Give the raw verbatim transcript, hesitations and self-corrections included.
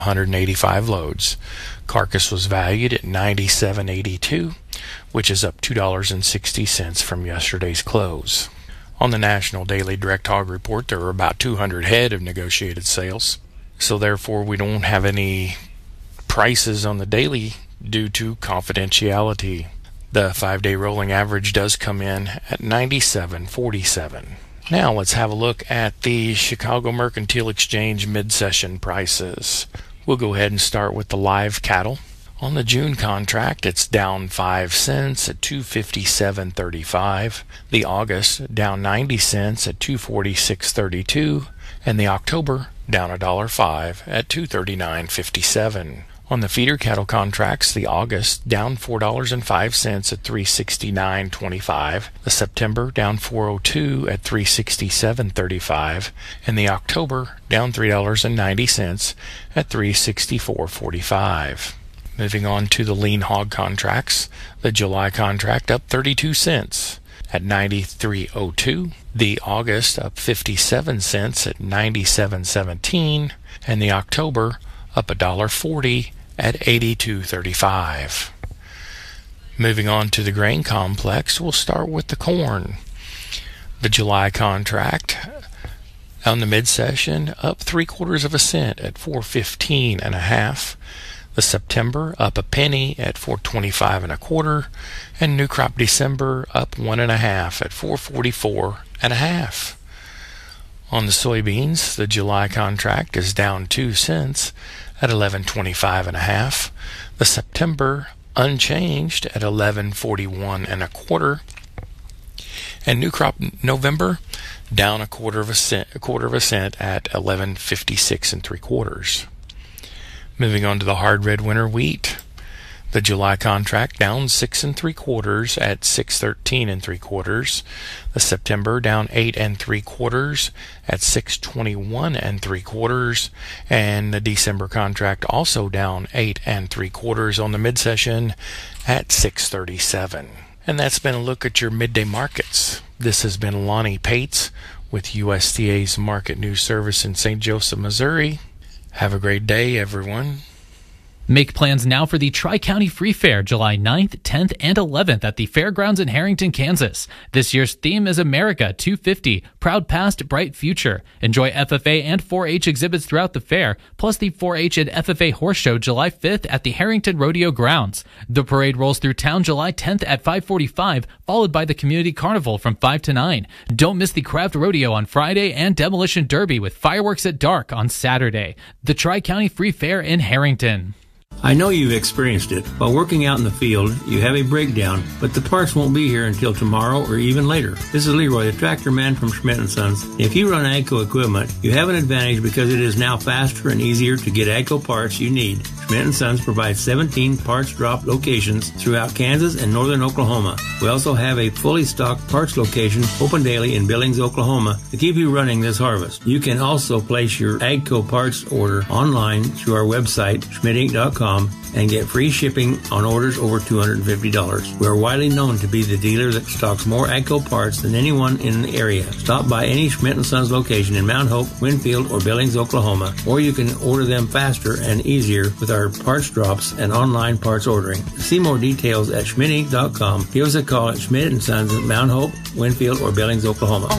one hundred eighty-five loads. Carcass was valued at ninety-seven eighty-two, which is up two dollars and sixty cents from yesterday's close. On the National Daily Direct Hog Report, there were about two hundred head of negotiated sales, so therefore we don't have any prices on the daily due to confidentiality. The five-day rolling average does come in at ninety-seven forty-seven. Now let's have a look at the Chicago Mercantile Exchange mid-session prices. We'll go ahead and start with the live cattle. On the June contract, it's down five cents at two fifty-seven thirty-five. The August down ninety cents at two forty-six thirty-two, and the October down a dollar five at two thirty-nine fifty-seven. On the feeder cattle contracts, the August down four dollars and five cents at three sixty-nine twenty-five, the September down four oh two at three sixty-seven thirty-five, and the October down three dollars and ninety cents at three sixty-four forty-five. Moving on to the lean hog contracts, the July contract up thirty-two cents at ninety-three oh two, the August up fifty-seven cents at ninety-seven seventeen, and the October up a dollar forty at eighty-two thirty-five. Moving on to the grain complex, we'll start with the corn. The July contract on the mid-session up three quarters of a cent at four fifteen and a half. The September up a penny at four twenty-five and a quarter, and new crop December up one and a half at four forty-four and a half. On the soybeans, the July contract is down two cents at eleven twenty-five and a half. The September unchanged at eleven forty-one and a quarter, and new crop November down a quarter of a cent, a quarter of a cent at eleven fifty-six and three quarters. Moving on to the hard red winter wheat. The July contract down six and three quarters at six thirteen and three quarters. The September down eight and three quarters at six twenty-one and three quarters, and the December contract also down eight and three quarters on the mid-session at six thirty-seven. And that's been a look at your midday markets. This has been Lonnie Pates with U S D A's Market News Service in Saint Joseph, Missouri. Have a great day, everyone. Make plans now for the Tri-County Free Fair, July ninth, tenth, and eleventh at the Fairgrounds in Harrington, Kansas. This year's theme is America two fifty, Proud Past, Bright Future. Enjoy F F A and four H exhibits throughout the fair, plus the four H and F F A Horse Show July fifth at the Harrington Rodeo Grounds. The parade rolls through town July tenth at five forty-five, followed by the Community Carnival from five to nine. Don't miss the Craft Rodeo on Friday and Demolition Derby with fireworks at dark on Saturday. The Tri-County Free Fair in Harrington. I know you've experienced it. While working out in the field, you have a breakdown, but the parts won't be here until tomorrow or even later. This is Leroy, the tractor man from Schmidt and Sons. If you run AGCO equipment, you have an advantage because it is now faster and easier to get AGCO parts you need. Schmidt and Sons provides seventeen parts drop locations throughout Kansas and northern Oklahoma. We also have a fully stocked parts location open daily in Billings, Oklahoma to keep you running this harvest. You can also place your AGCO parts order online through our website, schmidt inc dot com, and get free shipping on orders over two hundred fifty dollars. We are widely known to be the dealer that stocks more AGCO parts than anyone in the area. Stop by any Schmidt and Sons location in Mount Hope, Winfield, or Billings, Oklahoma, or you can order them faster and easier with our parts drops and online parts ordering. See more details at schmidt inc dot com. Give us a call at Schmidt and Sons at Mount Hope, Winfield, or Billings, Oklahoma.